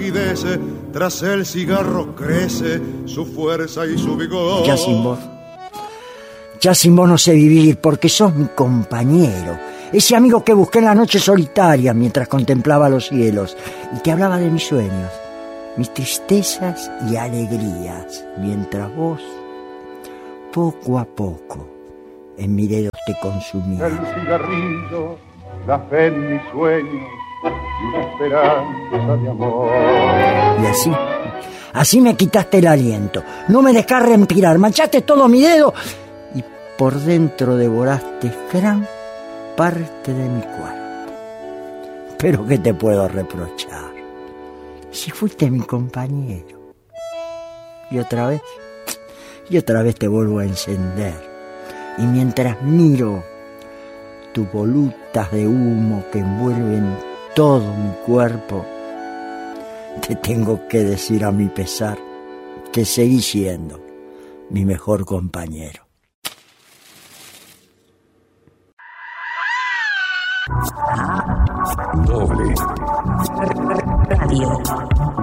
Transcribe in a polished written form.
Tras el cigarro crece su fuerza y su vigor. Ya sin vos no sé vivir, porque sos mi compañero. Ese amigo que busqué en la noche solitaria mientras contemplaba los cielos y te hablaba de mis sueños, mis tristezas y alegrías, mientras vos, poco a poco, en mi dedo te consumías. El cigarrillo, la fe en mis sueños y una esperanza de amor. Y así me quitaste el aliento. No me dejás respirar, manchaste todo mi dedo y por dentro devoraste gran parte de mi cuerpo. Pero ¿qué te puedo reprochar? Si fuiste mi compañero. Y otra vez te vuelvo a encender. Y mientras miro tus volutas de humo que envuelven todo mi cuerpo, te tengo que decir a mi pesar que seguí siendo mi mejor compañero. Doble Radio.